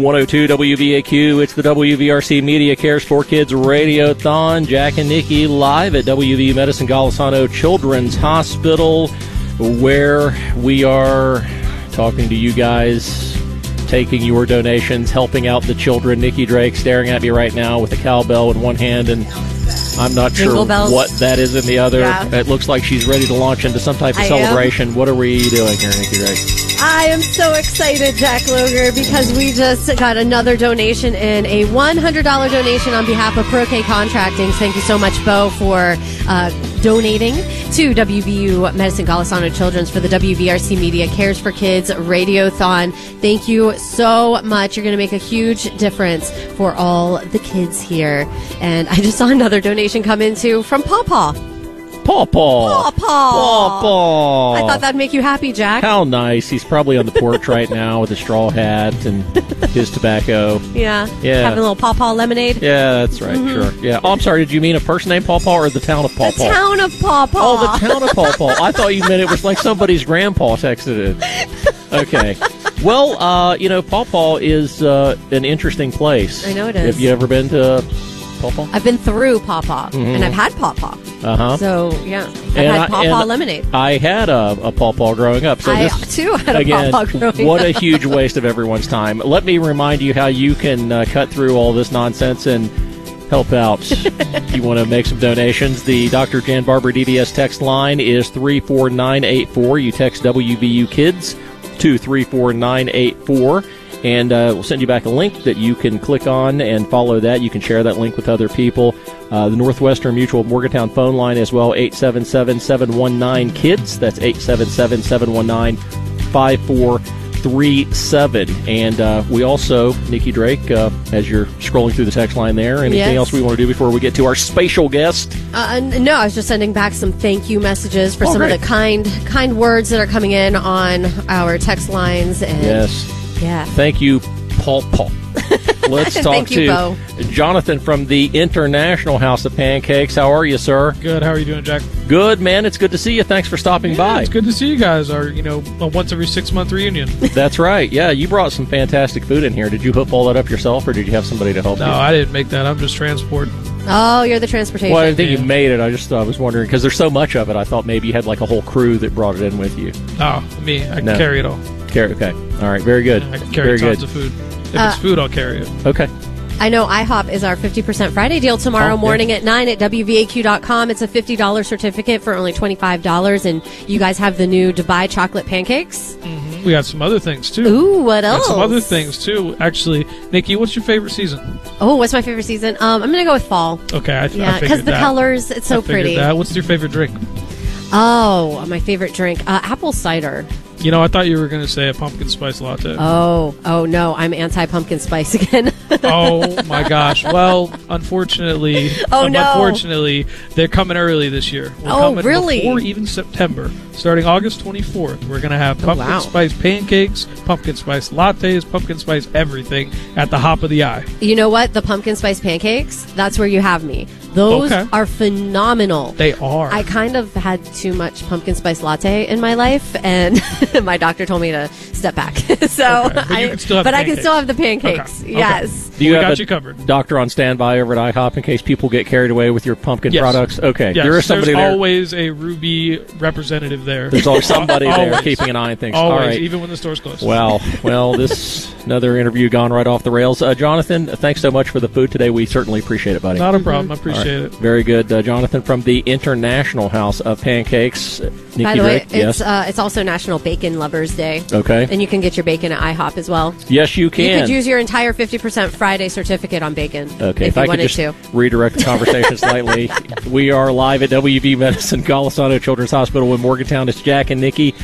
102 WVAQ. It's the WVRC Media Cares for Kids Radiothon. Jack and Nikki live at WV Medicine Golisano Children's Hospital, where we are talking to you guys, taking your donations, helping out the children. Nikki Drake staring at me right now with a cowbell in one hand, and I'm not sure what that is in the other. Yeah. It looks like she's ready to launch into some type of celebration. What are we doing here, Nikki Drake? I am so excited, Jack Loger, because we just got another donation in, a $100 donation on behalf of Pro K Contracting. Thank you so much, Bo, for donating to WVU Medicine Golisano Children's for the WVRC Media Cares for Kids Radiothon. Thank you so much. You're going to make a huge difference for all the kids here. And I just saw another donation come in, too, from Pawpaw. Pawpaw. I thought that'd make you happy, Jack. How nice. He's probably on the porch right now with a straw hat and his tobacco. Yeah. Having a little Pawpaw lemonade. Yeah, that's right. Sure. Yeah. Oh, I'm sorry. Did you mean a person named Pawpaw or the town of Pawpaw? The town of Pawpaw. Oh, the town of Pawpaw. I thought you meant it was like somebody's grandpa texted it. Okay. Well, Pawpaw is an interesting place. I know it is. Have you ever been to Pawpaw? I've been through Pawpaw, and I've had Pawpaw. So, yeah. I've had Pawpaw lemonade. I had a Pawpaw growing up. So I, too, had a Pawpaw growing up. What a huge waste of everyone's time. Let me remind you how you can cut through all this nonsense and help out. You want to make some donations. The Dr. Jan Barber DDS text line is 34984. You text WVU Kids to 34984. And we'll send you back a link that you can click on and follow that. You can share that link with other people. The Northwestern Mutual Morgantown phone line as well, 877-719-KIDS. That's 877-719-5437. And we also, Nikki Drake, as you're scrolling through the text line there, anything else we want to do before we get to our spatial guest? No, I was just sending back some thank you messages for some of the kind words that are coming in on our text lines. And yes. Yeah. Thank you, Paul. Let's talk to Jonathan from the International House of Pancakes. How are you, sir? Good. How are you doing, Jack? Good, man. It's good to see you. Thanks for stopping by. It's good to see you guys. Our, a once every 6 month reunion. That's right. Yeah, you brought some fantastic food in here. Did you hook all that up yourself, or did you have somebody to help you? No, I didn't make that. I'm just transporting. Oh, you're the transportation. Well, I didn't think you made it. I was wondering, because there's so much of it, I thought maybe you had like a whole crew that brought it in with you. Oh, me. I can carry it all. Okay. All right. Very good. I can carry tons of food. If it's food, I'll carry it. Okay. I know IHOP is our 50% Friday deal tomorrow morning at 9 at WVAQ.com. It's a $50 certificate for only $25, and you guys have the new Dubai chocolate pancakes. We got some other things, too. Ooh, what else? Some other things, too. Actually, Nikki, what's your favorite season? Oh, what's my favorite season? I'm going to go with fall. Okay, I figured that. Because the colors, it's so pretty. What's your favorite drink? Oh, my favorite drink, apple cider. I thought you were going to say a pumpkin spice latte. Oh no, I'm anti-pumpkin spice again. Oh, my gosh. Well, unfortunately, they're coming early this year. We're coming really? Before even September. Starting August 24th, we're going to have pumpkin spice pancakes, pumpkin spice lattes, pumpkin spice everything at the hop of the eye. You know what? The pumpkin spice pancakes, that's where you have me. Those are phenomenal. They are. I kind of had too much pumpkin spice latte in my life, and my doctor told me to step back. So, but I can still have the pancakes. Okay. Yes. Do you got you covered. Doctor on standby over at IHOP in case people get carried away with your pumpkin products? Okay. Yes. There is somebody There's there. always a Ruby representative there. There's always somebody there keeping an eye on things. Always, all right. even when the store's closed. Well, this another interview gone right off the rails. Jonathan, thanks so much for the food today. We certainly appreciate it, buddy. Not a problem. I appreciate it. Very good. Jonathan from the International House of Pancakes. Nikki By the way, Drake, it's also National Bacon Lovers Day. Okay. And you can get your bacon at IHOP as well. Yes, you can. You could use your entire 50% Friday certificate on bacon. Okay, if I you could wanted just redirect the conversation slightly. We are live at WV Medicine Golisano Children's Hospital in Morgantown. It's Jack and Nikki.